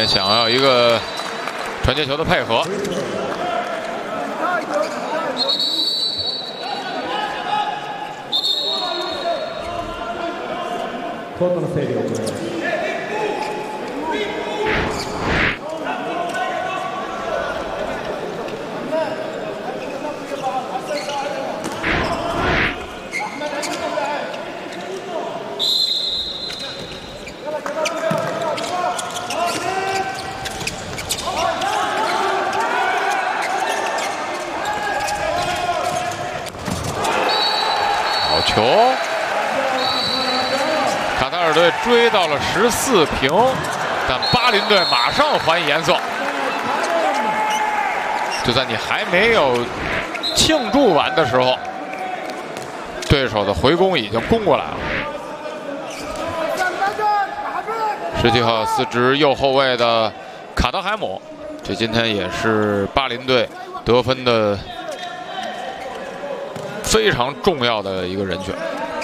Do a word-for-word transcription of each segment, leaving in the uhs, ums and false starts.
边想要一个传接球的配合。 コートの整理を行います。 好球！卡塔尔队追到了十四平，但巴林队马上还颜色。就在你还没有庆祝完的时候，对手的回攻已经攻过来了。十七号司职右后卫的卡德海姆，这今天也是巴林队得分的非常重要的一个人选。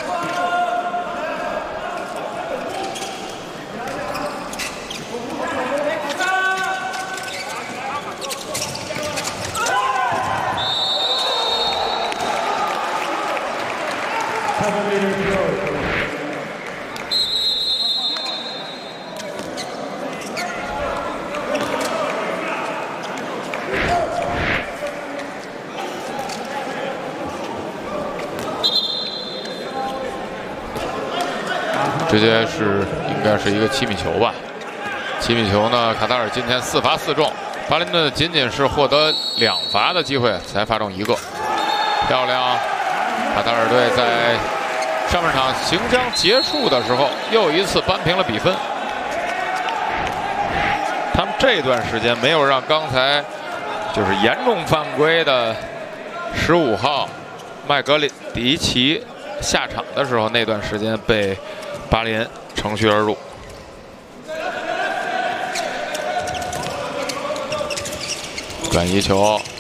直接是应该是一个七米球吧。七米球呢，卡塔尔今天四罚四中，巴林队仅仅是获得两罚的机会才罚中一个，漂亮！卡塔尔队在上半场行将结束的时候又一次扳平了比分。他们这段时间没有让刚才就是严重犯规的十五号麦格里迪奇下场的时候，那段时间被巴林乘虚而入。转移球。